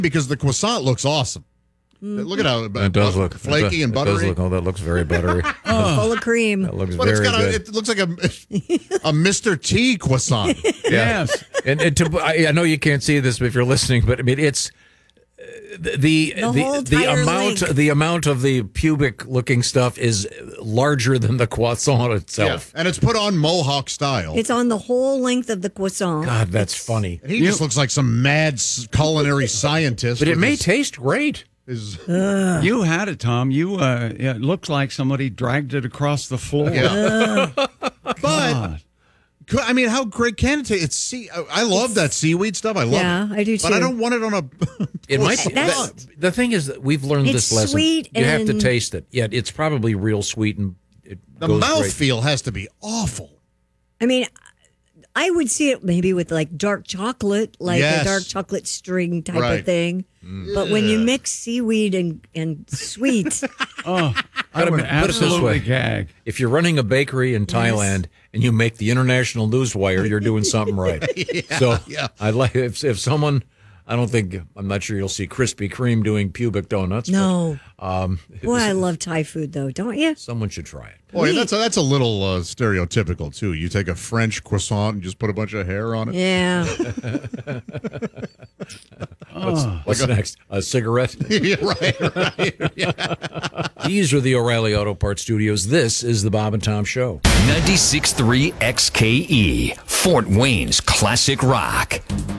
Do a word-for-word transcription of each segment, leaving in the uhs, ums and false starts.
because the croissant looks awesome. Mm. Look at how it, it does look flaky does, and buttery. It does look, oh, that looks very buttery. oh, full of cream. That looks but very it's got good. A, it looks like a a Mister T croissant. Yes, and, and to, I, I know you can't see this if you're listening, but I mean it's uh, the the the, the, the amount link. the amount of the pubic looking stuff is larger than the croissant itself, yeah. and it's put on mohawk style. It's on the whole length of the croissant. God, that's it's, funny. And he you, just looks like some mad culinary scientist. But it may his, taste great. His, you had it, Tom. You uh, yeah, it looked like somebody dragged it across the floor. Yeah. but I mean, how great can it taste? It's sea. I love that seaweed stuff. I love yeah, it. Yeah, I do too. But I don't want it on a. It might. Be, that, the thing is that we've learned it's this lesson. Sweet you and have to taste it. Yeah, it's probably real sweet and it the goes mouthfeel has to be awful. I mean, I would see it maybe with like dark chocolate, like yes. a dark chocolate string type right. of thing. Mm. But when you mix seaweed and, and sweet. oh, I would absolutely gag. If you're running a bakery in Thailand yes. and you make the International Newswire, you're doing something right. yeah, so yeah. I like if if someone. I don't think, I'm not sure you'll see Krispy Kreme doing pubic donuts. No. But, um, Boy, I love Thai food, though, don't you? Someone should try it. Boy, that's a, that's a little uh, stereotypical, too. You take a French croissant and just put a bunch of hair on it. Yeah. what's oh. what's like next? A, a cigarette? yeah, right, right. Yeah. These are the O'Reilly Auto Parts Studios. This is the Bob and Tom Show. ninety-six point three X K E, Fort Wayne's classic rock.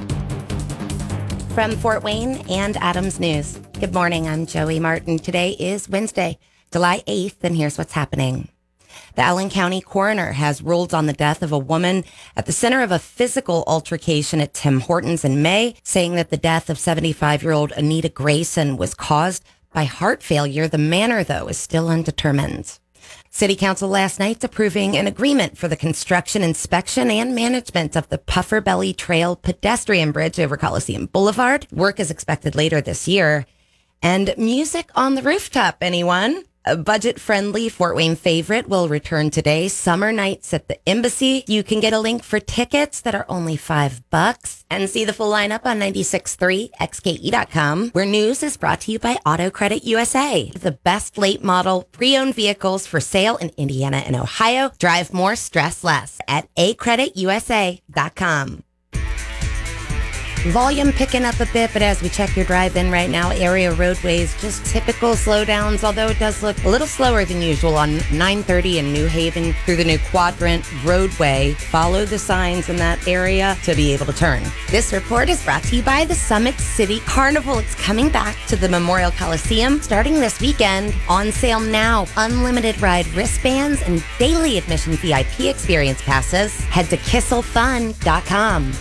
From Fort Wayne and Adams News. Good morning, I'm Joey Martin. Today is Wednesday, July eighth, and here's what's happening. The Allen County coroner has ruled on the death of a woman at the center of a physical altercation at Tim Hortons in May, saying that the death of seventy-five-year-old Anita Grayson was caused by heart failure. The manner, though, is still undetermined. City Council last night approving an agreement for the construction, inspection, and management of the Puffer Belly Trail pedestrian bridge over Coliseum Boulevard. Work is expected later this year. And music on the rooftop, anyone? A budget-friendly Fort Wayne favorite will return today, Summer Nights at the Embassy. You can get a link for tickets that are only five bucks and see the full lineup on ninety-six point three X K E dot com, where news is brought to you by Auto Credit U S A. The best late model pre-owned vehicles for sale in Indiana and Ohio. Drive more, stress less at a credit u s a dot com. Volume picking up a bit, but as we check your drive-in right now, area roadways, just typical slowdowns, although it does look a little slower than usual on nine thirty in New Haven through the new Quadrant roadway. Follow the signs in that area to be able to turn. This report is brought to you by the Summit City Carnival. It's coming back to the Memorial Coliseum starting this weekend. On sale now. Unlimited ride wristbands and daily admission V I P experience passes. Head to kissel fun dot com.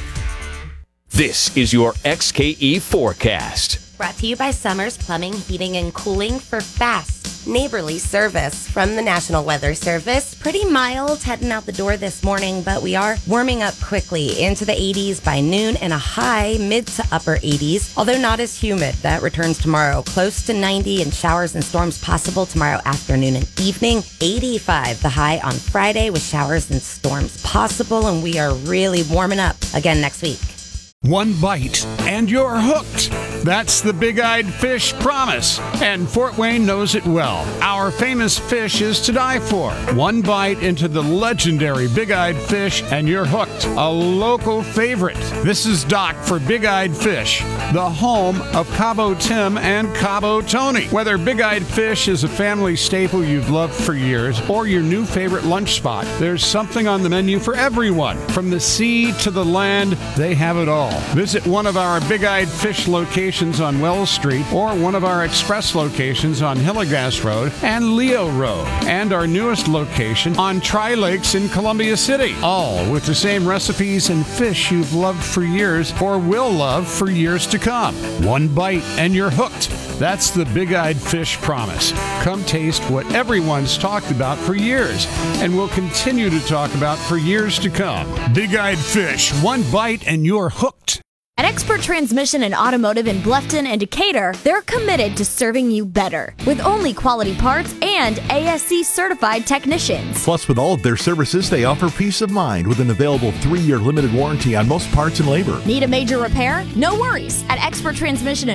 This is your X K E forecast. Brought to you by Summers Plumbing, Heating, and Cooling for fast, neighborly service from the National Weather Service. Pretty mild heading out the door this morning, but we are warming up quickly into the eighties by noon and a high mid to upper eighties, although not as humid. That returns tomorrow. Close to ninety and showers and storms possible tomorrow afternoon and evening. eighty-five the high on Friday with showers and storms possible, and we are really warming up again next week. One bite, and you're hooked. That's the Big-Eyed Fish promise, and Fort Wayne knows it well. Our famous fish is to die for. One bite into the legendary Big-Eyed Fish, and you're hooked. A local favorite. This is Doc for Big-Eyed Fish, the home of Cabo Tim and Cabo Tony. Whether Big-Eyed Fish is a family staple you've loved for years, or your new favorite lunch spot, there's something on the menu for everyone. From the sea to the land, they have it all. Visit one of our Big-Eyed Fish locations on Wells Street or one of our express locations on Hillegas Road and Leo Road, and our newest location on Tri-Lakes in Columbia City. All with the same recipes and fish you've loved for years or will love for years to come. One bite and you're hooked. That's the Big-Eyed Fish promise. Come taste what everyone's talked about for years and will continue to talk about for years to come. Big-Eyed Fish, one bite and you're hooked. At Expert Transmission and Automotive in Bluffton and Decatur, they're committed to serving you better with only quality parts and A S C certified technicians. Plus, with all of their services, they offer peace of mind with an available three-year limited warranty on most parts and labor. Need a major repair? No worries. At Expert Transmission